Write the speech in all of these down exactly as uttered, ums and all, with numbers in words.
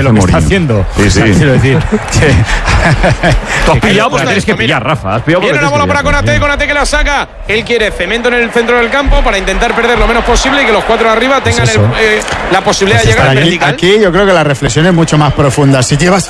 lo que está haciendo. Sí, sí. Quiero decir que... Tú has pillado porque tienes que pillar, Rafa. Has pillado porque Viene la bola para Konaté, Konaté que la saca. Él quiere cemento en el centro del campo para intentar perder lo menos posible y que los cuatro de arriba tengan pues el, eh, la posibilidad pues de llegar al aquí, vertical. Aquí yo creo que la reflexión es mucho más profunda. Si llevas,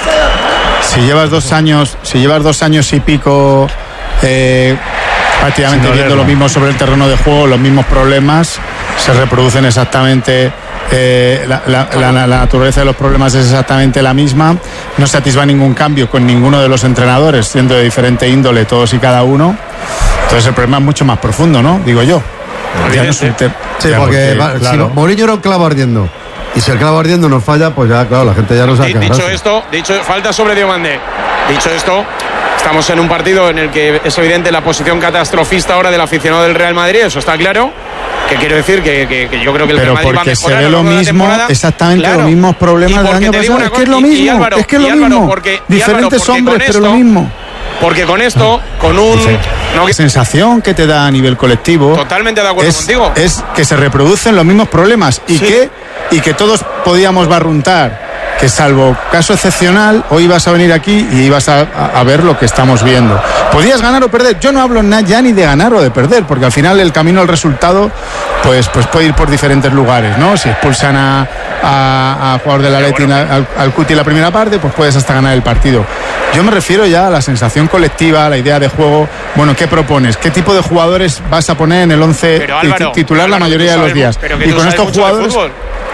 si llevas dos años, si llevas dos años y pico eh, prácticamente viendo lo mismo sobre el terreno de juego, los mismos problemas se reproducen exactamente. Eh, la, la, la, la naturaleza de los problemas es exactamente la misma. No se atisba ningún cambio con ninguno de los entrenadores, siendo de diferente índole todos y cada uno. Entonces el problema es mucho más profundo, ¿no? Digo yo. Ya no es un te- Sí, ya porque, porque, va, claro. si Mourinho era un clavo ardiendo. Y si el clavo ardiendo nos falla, pues ya, claro, la gente ya no sabe. D- dicho esto, dicho falta sobre Diomandé. Dicho esto, estamos en un partido en el que es evidente la posición catastrofista ahora del aficionado del Real Madrid, eso está claro. Que quiero decir que, que, que yo creo que el Pero Real Madrid va a porque se mejorar ve a lo lo largo de la mismo, temporada. exactamente Claro. los mismos problemas Y del porque año te digo pasado. una Es que es cosa, lo y- y mismo, Álvaro, es que es y lo Álvaro, mismo. porque- y Álvaro, Diferentes porque hombres, con pero lo esto- mismo. Porque con esto, con un... No, La sensación que te da a nivel colectivo totalmente de acuerdo es, contigo. es que se reproducen los mismos problemas y, Sí. que, y que todos podíamos barruntar que salvo caso excepcional, hoy ibas a venir aquí y ibas a, a, a ver lo que estamos viendo. Podías ganar o perder. Yo no hablo na, ya ni de ganar o de perder, porque al final el camino al resultado pues, pues puede ir por diferentes lugares, ¿no? Si expulsan a, a, a jugador de la Leti al, al Cuti en la primera parte, pues puedes hasta ganar el partido. Yo me refiero ya a la sensación colectiva, a la idea de juego. Bueno, ¿qué propones? ¿Qué tipo de jugadores vas a poner en el once Pero, Álvaro, titular Álvaro, la mayoría de los sabes, días? pero que Y tú con sabes estos mucho de jugadores... fútbol.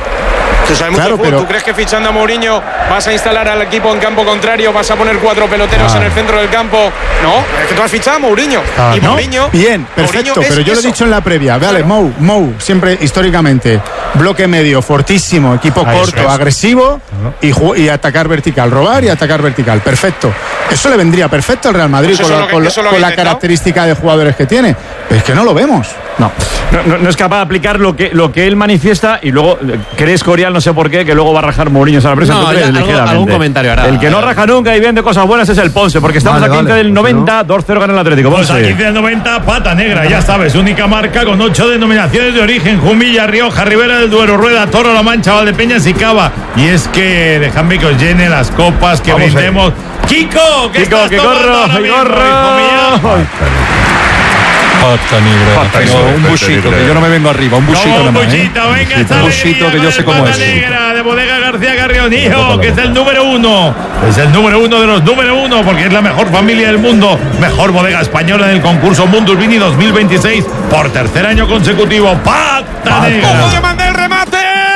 Tú sabes mucho Claro, de fútbol. pero- ¿Tú crees que fichando a Mourinho vas a instalar al equipo en campo contrario, vas a poner cuatro peloteros Ah. en el centro del campo? No, es que tú has fichado a Mourinho. Ah, y ¿no? Mourinho... Bien, Mourinho perfecto, es pero yo lo he eso. dicho en la previa. Vale, Claro. Mou, Mou, siempre históricamente, bloque medio, fortísimo, equipo Ahí corto, es. agresivo y, ju- y atacar vertical, robar y atacar vertical. Perfecto. Eso le vendría perfecto al Real Madrid Pues eso con, es la- lo que- con la- eso es lo con que la he intentado. característica de jugadores que tiene. Pero es que no lo vemos. No. No, no, no es capaz de aplicar lo que, lo que él manifiesta y luego eh, crees Corial, no sé por qué, que luego va a rajar Mourinho a la presa. No, ¿Tú crees? ya, algo- Ligeramente. algún comentario hará. El que no raja nunca y vende cosas buenas es el Ponce, porque estamos Vale, a quince vale, del pues noventa, dos cero gana el Atlético. Pues a Ponce. quince del noventa, Pata Negra, ya sabes, única marca con ocho denominaciones de origen: Jumilla, Rioja, Ribera del Duero, Rueda, Toro, La Mancha, Valdepeñas y Cava. Y es que dejadme que os llene las copas que Vamos ahí. brindemos. Kiko, que Kiko, estás que tomando corro, ahora que mismo, corro. hijo mío? Pata negra. Pata Tengo negra. un busito, que yo no me vengo arriba. Un busito Como un nomás, ¿eh? buchito, venga, esta Un busito alegría que yo con sé el cómo Pata es. Negra de Bodega García Carrionío, que es el número uno. Es el número uno de los número uno, porque es la mejor familia del mundo. Mejor bodega española en el concurso Mundus Vini dos mil veintiséis por tercer año consecutivo. Pata Negra. ¡Ojo de mandar el remate!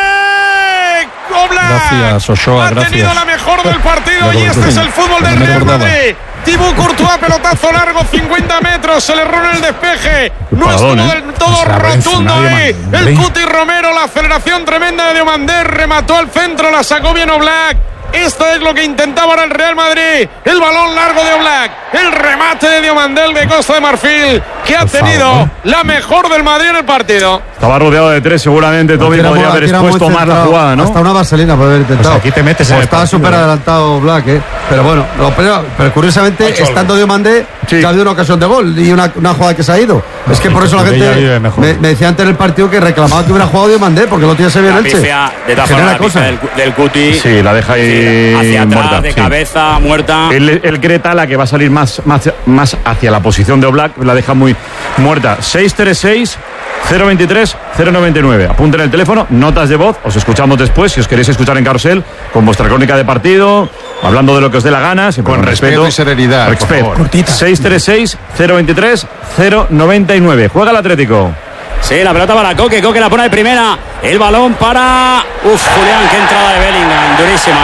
Oblak Gracias, Ochoa, ha gracias. tenido la mejor del partido Ya y lo este es sé. el fútbol No del me Real acordaba. Madrid. Thibaut Courtois, pelotazo largo, cincuenta metros, se le erró en el despeje. No paradón, estuvo ¿eh? del todo Es la Valencia, rotundo nadie ahí. más. El Cuti Romero, la aceleración tremenda de Diomandé, remató al centro, la sacó bien Oblak. Esto es lo que intentaba ahora el Real Madrid. El balón largo de Oblak. El remate de Diomandé de Costa de Marfil, que ha Por tenido favor. la mejor del Madrid en el partido. Estaba rodeado de tres, seguramente Toby Aquí era podría muy- haber aquí era muy expuesto más la centrado. jugada, ¿no? Hasta una vaselina puede haber intentado. Pues aquí te metes en O el estaba partido, súper ¿eh? adelantado Black, ¿eh? Pero bueno, lo- pero, pero curiosamente, estando Diomandé, Sí. ya ha habido una ocasión de gol y una, una jugada que se ha ido. Es que por eso la porque ella gente vive mejor. me, me decía antes en el partido que reclamaba que hubiera jugado Diomandé porque lo tiene ese bien La Elche. pifia, de todas Genera formas, la pifia cosas. del, del Cuti. Sí, la deja ahí hacia atrás, muerta, de sí. cabeza, muerta. Él, él cree Tala que va a salir más, más, más hacia la posición de Oblak, la deja muy muerta. seis tres seis, cero veintitrés, cero noventa y nueve. Apunten el teléfono, notas de voz, os escuchamos después, si os queréis escuchar en Carrusel, con vuestra crónica de partido, hablando de lo que os dé la gana, siempre Con respeto y serenidad, por Respeto. favor. seis tres seis, cero veintitrés, cero noventa y nueve. Juega el Atlético. Sí, la pelota para Coque, Coque la pone de primera. El balón para... Uf, Julián, qué entrada de Bellingham, durísima.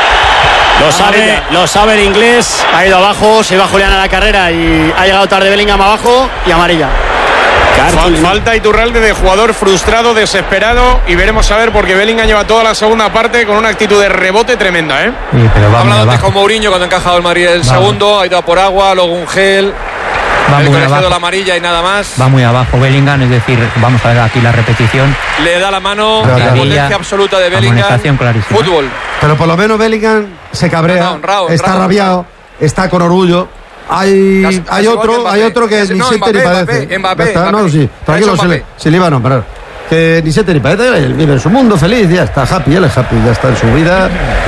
Lo sabe, lo sabe el inglés. Ha ido abajo, se iba Julián a la carrera y ha llegado tarde Bellingham abajo y amarilla. Fal- Falta Iturralde de jugador frustrado, desesperado, y veremos a ver porque Bellingham lleva toda la segunda parte con una actitud de rebote tremenda, ¿eh? Sí, pero Ha va muy hablado antes abajo. con Mourinho cuando ha encajado el Madrid el Vamos. segundo, ha ido a por agua, luego un gel, Va el muy colegiado abajo. la amarilla y nada más. Va muy abajo Bellingham, es decir, vamos a ver aquí la repetición. Le da la mano, Ya, la ya. impotencia absoluta de Bellingham. Amonestación clarísima. Fútbol. Pero por lo menos Bellingham se cabrea, Honrado, honrado, está honrado. rabiado, está con orgullo. Hay, Casi- hay casi otro, igual que hay Mbappé. otro que Casi- ni no, siente ni Mbappé, padece. Mbappé, Mbappé, Ya está, Mbappé. no, sí, tranquilo, Ha hecho se le, Mbappé. se le iba a nombrar. Que ni siente ni padece, él vive en su mundo feliz, ya está happy, él es happy, ya está en su vida.